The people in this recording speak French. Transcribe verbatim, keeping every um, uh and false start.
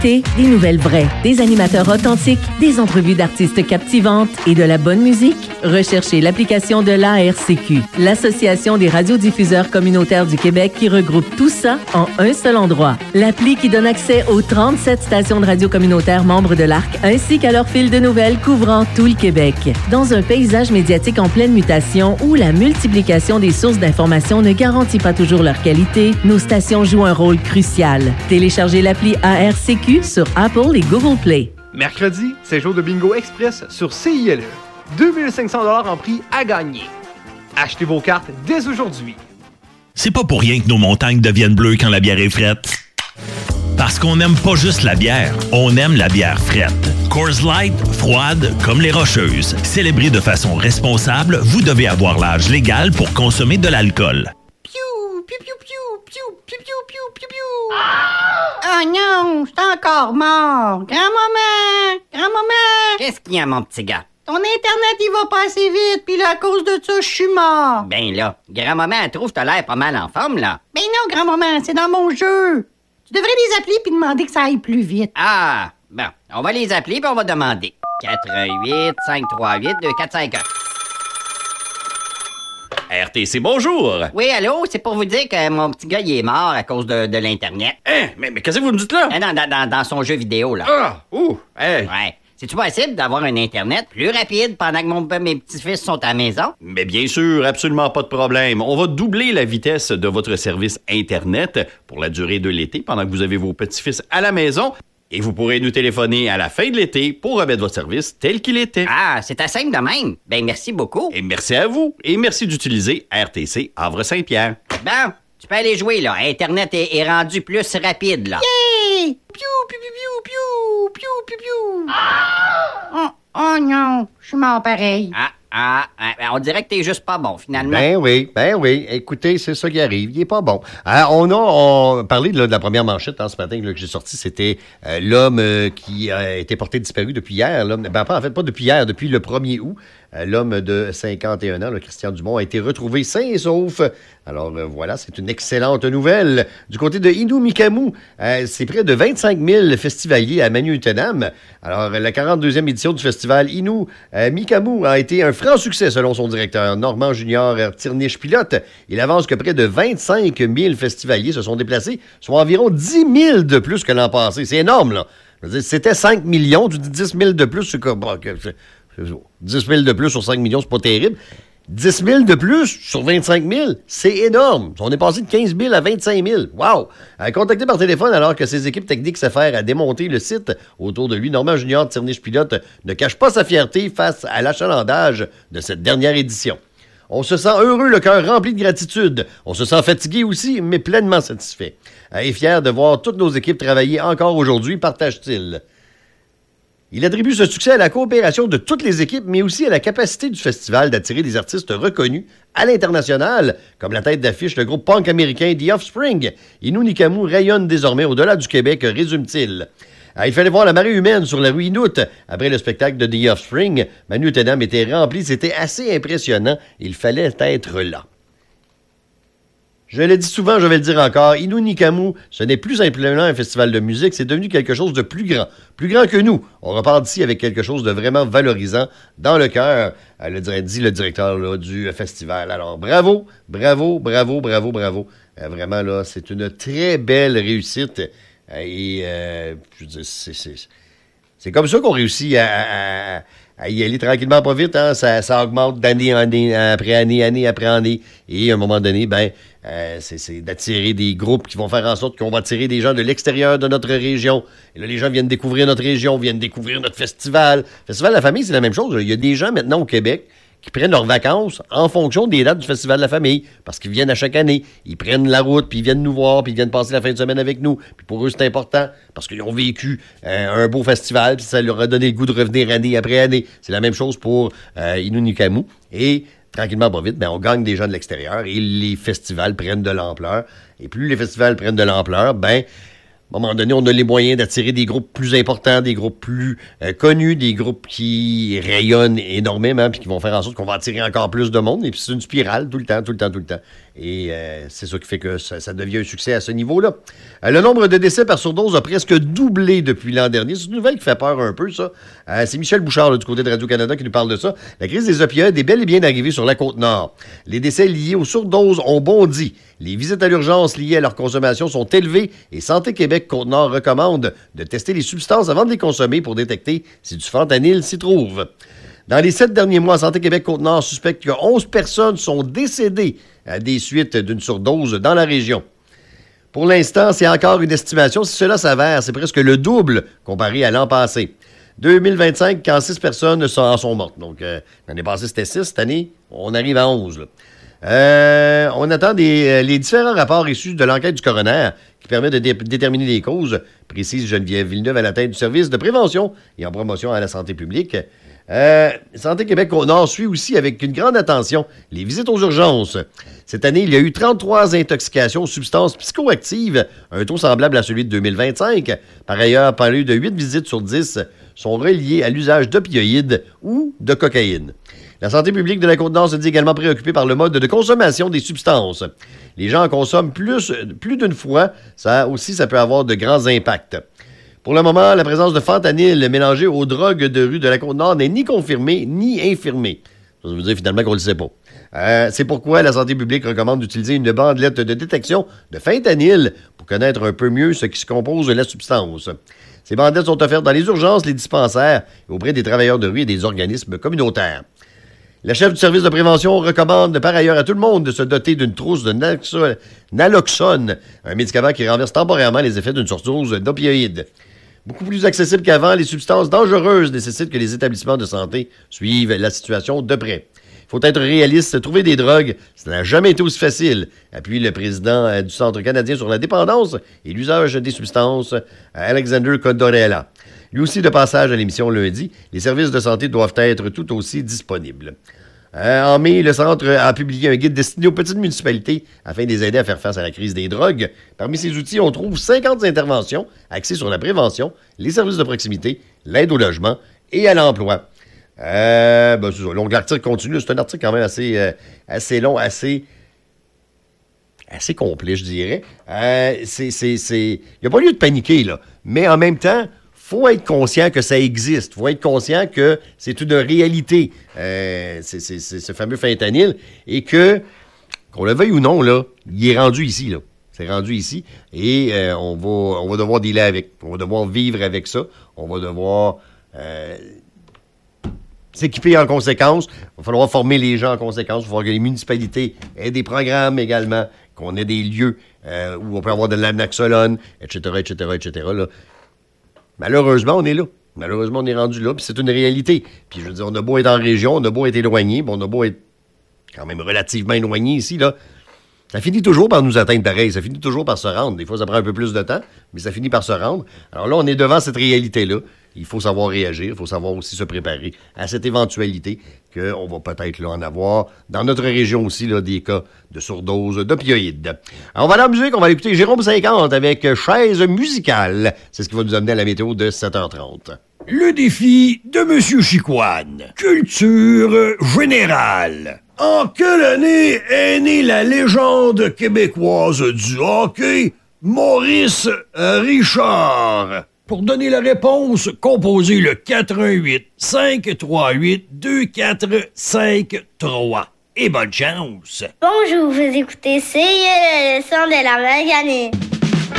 Des nouvelles vraies, des animateurs authentiques, des entrevues d'artistes captivantes et de la bonne musique? Recherchez l'application de l'A R C Q, l'Association des radiodiffuseurs communautaires du Québec, qui regroupe tout ça en un seul endroit. L'appli qui donne accès aux trente-sept stations de radio communautaires membres de l'A R C, ainsi qu'à leur fil de nouvelles couvrant tout le Québec. Dans un paysage médiatique en pleine mutation où la multiplication des sources d'informations ne garantit pas toujours leur qualité, nos stations jouent un rôle crucial. Téléchargez l'appli A R C Q sur Apple et Google Play. Mercredi, c'est jour de Bingo Express sur C I L E. deux mille cinq cents dollars en prix à gagner. Achetez vos cartes dès aujourd'hui. C'est pas pour rien que nos montagnes deviennent bleues quand la bière est frette. Parce qu'on n'aime pas juste la bière, on aime la bière frette. Coors Light, froide comme les Rocheuses. Célébrée de façon responsable, vous devez avoir l'âge légal pour consommer de l'alcool. Piou, piou, piou, piou, piou, piou, piou, piou, piou, piou. Oh non, c'est encore mort. Grand-maman, grand-maman. Qu'est-ce qu'il y a, mon petit gars? Ton Internet, il va pas assez vite, puis là, à cause de ça, je suis mort. Ben là, grand-maman, elle trouve que t'as l'air pas mal en forme, là. Ben non, grand-maman, c'est dans mon jeu. Tu devrais les appeler puis demander que ça aille plus vite. Ah, bon, on va les appeler puis on va demander. quatre un huit, cinq trois huit, deux quatre cinq un. R T C, bonjour! Oui, allô, c'est pour vous dire que mon petit gars, il est mort à cause de, de l'Internet. Hein? Mais, mais qu'est-ce que vous me dites là? Ah, dans, dans, dans, dans son jeu vidéo, là. Ah! Ouh! Hey. Ouais. C'est-tu possible d'avoir un Internet plus rapide pendant que mon, mes petits-fils sont à la maison? Mais bien sûr, absolument pas de problème. On va doubler la vitesse de votre service Internet pour la durée de l'été pendant que vous avez vos petits-fils à la maison. Et vous pourrez nous téléphoner à la fin de l'été pour remettre votre service tel qu'il était. Ah, c'est assez simple de même. Ben, merci beaucoup. Et merci à vous. Et merci d'utiliser R T C Havre-Saint-Pierre. Bon, tu peux aller jouer, là. Internet est, est rendu plus rapide, là. Yay! Piou, piou, piou, piou, piou, piou, piou. Ah! Oh, oh non, je suis mort pareil. Ah, ah, ah, on dirait que t'es juste pas bon, finalement. Ben oui, ben oui. Écoutez, c'est ça qui arrive. Il est pas bon. Euh, on a on, parlé là, de la première manchette hein, ce matin là, que j'ai sorti. C'était euh, l'homme euh, qui a été porté disparu depuis hier. Là. Ben, en fait, pas depuis hier, depuis le premier août. Euh, l'homme de cinquante et un ans, le Christian Dumont, a été retrouvé sain et sauf. Alors euh, voilà, c'est une excellente nouvelle. Du côté de Innu-Mikamu, euh, c'est près de vingt-cinq mille festivaliers à Manu-Utenam. Alors, la quarante-deuxième édition du festival Innu-Mikamu a été un franc succès selon son directeur, Normand Junior Tirniche-Pilote. Il avance que près de vingt-cinq mille festivaliers se sont déplacés, soit environ dix mille de plus que l'an passé. C'est énorme, là. Je veux dire, c'était cinq millions, tu dis dix mille de plus, c'est comme... Bon, c'est, dix mille de plus sur cinq millions, c'est pas terrible. dix mille de plus sur vingt-cinq mille, c'est énorme. On est passé de quinze mille à vingt-cinq mille. Wow! Euh, contacté par téléphone alors que ses équipes techniques s'affairent à démonter le site autour de lui, Normand Junior Tirniche-Pilote ne cache pas sa fierté face à l'achalandage de cette dernière édition. On se sent heureux, le cœur rempli de gratitude. On se sent fatigué aussi, mais pleinement satisfait. Euh, et fier de voir toutes nos équipes travailler encore aujourd'hui, partage-t-il. Il attribue ce succès à la coopération de toutes les équipes, mais aussi à la capacité du festival d'attirer des artistes reconnus à l'international, comme la tête d'affiche le groupe punk américain The Offspring. Innu-Mikamu rayonne désormais au-delà du Québec, résume-t-il. Ah, il fallait voir la marée humaine sur la rue Inut. Après le spectacle de The Offspring, Manu-Utenam était rempli, c'était assez impressionnant. Il fallait être là. Je l'ai dit souvent, je vais le dire encore, Innu-Mikamu, ce n'est plus simplement un festival de musique, c'est devenu quelque chose de plus grand. Plus grand que nous. On repart d'ici avec quelque chose de vraiment valorisant dans le cœur, le, dit le directeur là, du festival. Alors, bravo, bravo, bravo, bravo, bravo. Euh, vraiment, là, c'est une très belle réussite. Euh, et, euh, je veux dire, c'est, c'est, c'est comme ça qu'on réussit à... à à y aller tranquillement, pas vite, hein? ça, ça augmente d'année en année, après année, année après année. Et à un moment donné, ben, euh, c'est, c'est d'attirer des groupes qui vont faire en sorte qu'on va attirer des gens de l'extérieur de notre région. Et là, les gens viennent découvrir notre région, viennent découvrir notre festival. Le Festival de la famille, c'est la même chose. Il y a des gens maintenant au Québec qui prennent leurs vacances en fonction des dates du Festival de la famille, parce qu'ils viennent à chaque année. Ils prennent la route, puis ils viennent nous voir, puis ils viennent passer la fin de semaine avec nous. Puis pour eux, c'est important, parce qu'ils ont vécu euh, un beau festival, puis ça leur a donné le goût de revenir année après année. C'est la même chose pour euh, Innu-Mikamu. Et tranquillement, pas vite, ben, on gagne des gens de l'extérieur, et les festivals prennent de l'ampleur. Et plus les festivals prennent de l'ampleur, ben... à un moment donné, on a les moyens d'attirer des groupes plus importants, des groupes plus euh, connus, des groupes qui rayonnent énormément puis qui vont faire en sorte qu'on va attirer encore plus de monde. Et puis c'est une spirale tout le temps, tout le temps, tout le temps. Et euh, c'est ça qui fait que ça, ça devient un succès à ce niveau-là. Euh, le nombre de décès par surdose a presque doublé depuis l'an dernier. C'est une nouvelle qui fait peur un peu, ça. Euh, c'est Michel Bouchard, là, du côté de Radio-Canada, qui nous parle de ça. La crise des opioïdes est bel et bien arrivée sur la Côte-Nord. Les décès liés aux surdoses ont bondi. Les visites à l'urgence liées à leur consommation sont élevées et Santé Québec Côte-Nord recommande de tester les substances avant de les consommer pour détecter si du fentanyl s'y trouve. Dans les sept derniers mois, Santé Québec Côte-Nord suspecte que onze personnes sont décédées à des suites d'une surdose dans la région. Pour l'instant, c'est encore une estimation. Si cela s'avère, c'est presque le double comparé à l'an passé. deux mille vingt-cinq, quand six personnes en sont mortes. Donc, euh, l'année passée, c'était six. Cette année, on arrive à onze. Là. Euh, on attend des, les différents rapports issus de l'enquête du coroner qui permet de dé- déterminer les causes, précise Geneviève Villeneuve à la tête du service de prévention et en promotion à la santé publique. Euh, Santé Québec au Nord suit aussi avec une grande attention les visites aux urgences. Cette année, il y a eu trente-trois intoxications aux substances psychoactives, un taux semblable à celui de deux mille vingt-cinq. Par ailleurs, plus de huit visites sur dix sont reliées à l'usage d'opioïdes ou de cocaïne. La santé publique de la Côte-Nord se dit également préoccupée par le mode de consommation des substances. Les gens en consomment plus, plus d'une fois. Ça aussi, ça peut avoir de grands impacts. Pour le moment, la présence de fentanyl mélangé aux drogues de rue de la Côte-Nord n'est ni confirmée ni infirmée. Ça veut dire finalement qu'on ne le sait pas. Euh, c'est pourquoi la santé publique recommande d'utiliser une bandelette de détection de fentanyl pour connaître un peu mieux ce qui se compose de la substance. Ces bandelettes sont offertes dans les urgences, les dispensaires et auprès des travailleurs de rue et des organismes communautaires. La chef du service de prévention recommande par ailleurs à tout le monde de se doter d'une trousse de naxo- naloxone, un médicament qui renverse temporairement les effets d'une surdose d'opioïdes. Beaucoup plus accessible qu'avant, les substances dangereuses nécessitent que les établissements de santé suivent la situation de près. Il faut être réaliste, trouver des drogues, ça n'a jamais été aussi facile, appuie le président du Centre canadien sur la dépendance et l'usage des substances, Alexander Condorella. Lui aussi, de passage à l'émission lundi, les services de santé doivent être tout aussi disponibles. Euh, en mai, le Centre a publié un guide destiné aux petites municipalités afin de les aider à faire face à la crise des drogues. Parmi ces outils, on trouve cinquante interventions axées sur la prévention, les services de proximité, l'aide au logement et à l'emploi. Euh, ben, c'est ça. Donc, l'article continue. C'est un article quand même assez, euh, assez long, assez... assez complet, je dirais. Euh, c'est... c'est, c'est... Il n'y a pas lieu de paniquer, là. Mais en même temps... faut être conscient que ça existe. faut être conscient que c'est une réalité, euh, c'est, c'est, c'est ce fameux fentanyl, et que, qu'on le veuille ou non, là, il est rendu ici, là. C'est rendu ici, et euh, on va on va devoir dealer avec. On va devoir vivre avec ça. On va devoir euh, s'équiper en conséquence. Il va falloir former les gens en conséquence. Il va falloir que les municipalités aient des programmes également, qu'on ait des lieux euh, où on peut avoir de l'anaxolone, et cetera, et cetera, et cetera, là. Malheureusement, on est là. Malheureusement, on est rendu là, puis c'est une réalité. Puis je veux dire, on a beau être en région, on a beau être éloigné, puis on a beau être quand même relativement éloigné ici, là. Ça finit toujours par nous atteindre pareil. Ça finit toujours par se rendre. Des fois, ça prend un peu plus de temps, mais ça finit par se rendre. Alors là, on est devant cette réalité-là. Il faut savoir réagir. Il faut savoir aussi se préparer à cette éventualité qu'on va peut-être là, en avoir dans notre région aussi là, des cas de surdose d'opioïdes. Alors, on va aller en musique. On va écouter Jérôme cinquante avec Chaise musicale. C'est ce qui va nous amener à la météo de sept heures trente. Le défi de Monsieur Chicoine. Culture générale. En quelle année est née la légende québécoise du hockey, Maurice Richard? Pour donner la réponse, composez le quatre un huit, cinq trois huit, deux quatre cinq trois. Et bonne chance! Bonjour, vous écoutez C I L, le son de la Magané.